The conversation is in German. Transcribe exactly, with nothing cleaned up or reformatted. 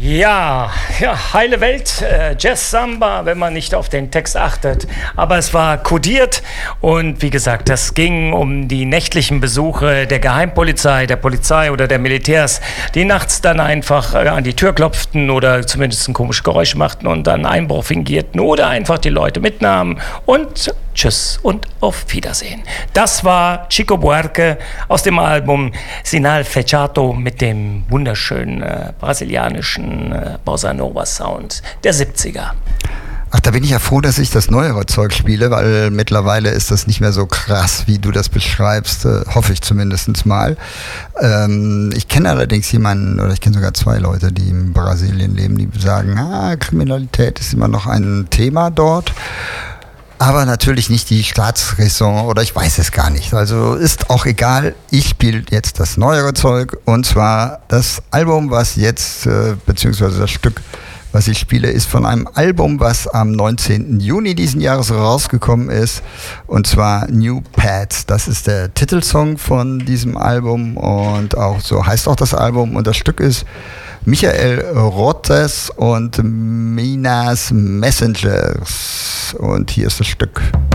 Ja, ja, heile Welt, äh, Jazz-Samba, wenn man nicht auf den Text achtet. Aber es war kodiert und wie gesagt, das ging um die nächtlichen Besuche der Geheimpolizei, der Polizei oder der Militärs, die nachts dann einfach äh, an die Tür klopften oder zumindest ein komisches Geräusch machten und dann Einbruch fingierten oder einfach die Leute mitnahmen und tschüss und auf Wiedersehen. Das war Chico Buarque aus dem Album Sinal Fechado mit dem wunderschönen äh, brasilianischen äh, Bossa Nova Sound der siebziger. Ach, da bin ich ja froh, dass ich das neuere Zeug spiele, weil mittlerweile ist das nicht mehr so krass, wie du das beschreibst, äh, hoffe ich zumindest mal. Ähm, ich kenne allerdings jemanden, oder ich kenne sogar zwei Leute, die in Brasilien leben, die sagen, ah, Kriminalität ist immer noch ein Thema dort. Aber natürlich nicht die Staatsräson oder ich weiß es gar nicht. Also ist auch egal, ich spiele jetzt das neuere Zeug und zwar das Album, was jetzt, äh, beziehungsweise das Stück, was ich spiele, ist von einem Album, was am neunzehnten Juni diesen Jahres rausgekommen ist und zwar New Pads. Das ist der Titelsong von diesem Album und auch so heißt auch das Album und das Stück ist Michael Rotes und Minas Messengers. Und hier ist das Stück.